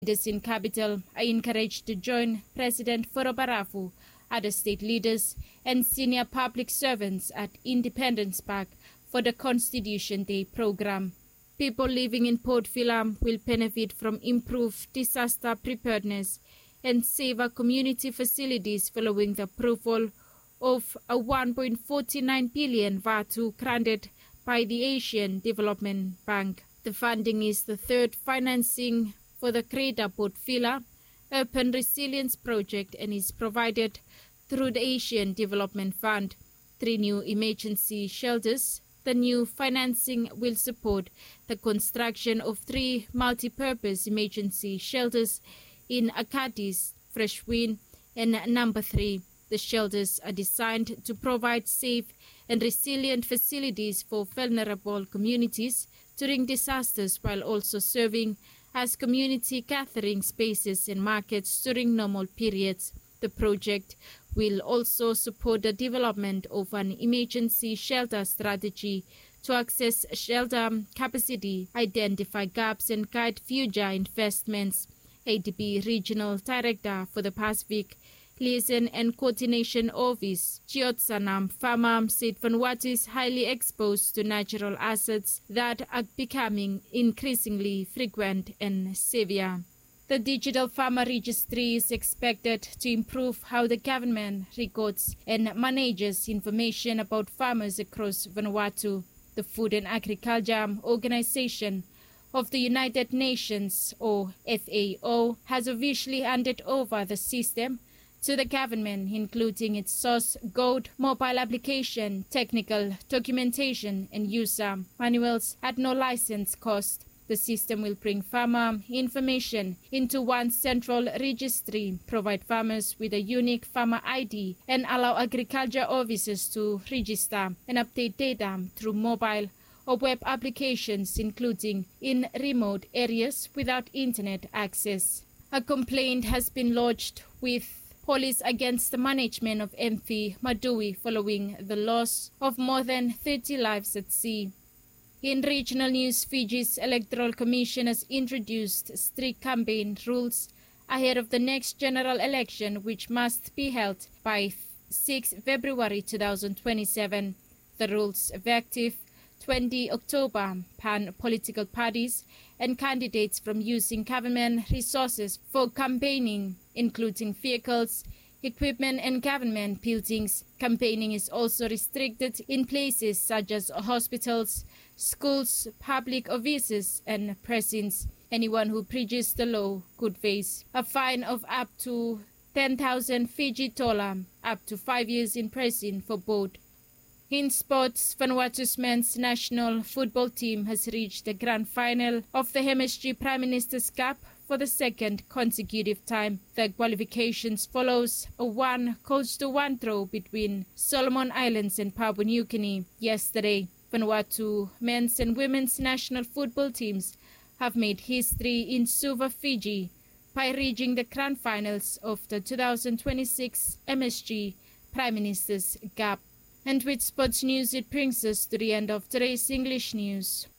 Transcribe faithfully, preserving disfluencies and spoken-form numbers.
Leaders in capital are encouraged to join President Foro Barafu, other state leaders, and senior public servants at Independence Park for the Constitution Day program. People living in Port Phillip will benefit from improved disaster preparedness and safer community facilities following the approval of a one point four nine billion VATU granted by the Asian Development Bank. The funding is the third financing for the Greater Port Phillip Urban Resilience Project and is provided through the Asian Development Fund. Three new emergency shelters. The new financing will support the construction of three multi-purpose emergency shelters in Akatis, Freshwin, and Number Three. The shelters are designed to provide safe and resilient facilities for vulnerable communities during disasters while also serving as community gathering spaces and markets during normal periods. The project will also support the development of an emergency shelter strategy to access shelter capacity, identify gaps, and guide future investments. A D B Regional Director for the Pacific Liaison and Coordination Office, Chiotsanam Pharma, said Vanuatu is highly exposed to natural assets that are becoming increasingly frequent and severe. The Digital Farmer Registry is expected to improve how the government records and manages information about farmers across Vanuatu. The Food and Agriculture Organization of the United Nations, or F A O, has officially handed over the system to the government, including its source code, mobile application, technical documentation, and user manuals at no license cost. The system will bring farmer information into one central registry, provide farmers with a unique farmer I D, and allow agriculture officers to register and update data through mobile or web applications, including in remote areas without internet access. A complaint has been lodged with police against the management of M V Madui following the loss of more than thirty lives at sea. In regional news, Fiji's Electoral Commission has introduced strict campaign rules ahead of the next general election, which must be held by sixth February two thousand twenty-seven. The rules effective twentieth October ban political parties and candidates from using government resources for campaigning, including vehicles, equipment, and government buildings. Campaigning is also restricted in places such as hospitals, schools, public offices, and prisons. Anyone who breaches the law could face a fine of up to ten thousand Fiji dollar, up to five years in prison for both. In sports, Vanuatu's men's national football team has reached the grand final of the M S G Prime Minister's Cup for the second consecutive time. The qualifications follows a one goals to one draw between Solomon Islands and Papua New Guinea yesterday. Vanuatu men's and women's national football teams have made history in Suva, Fiji by reaching the grand finals of the two thousand twenty-six M S G Prime Minister's Cup. And with sports news, it brings us to the end of today's English news.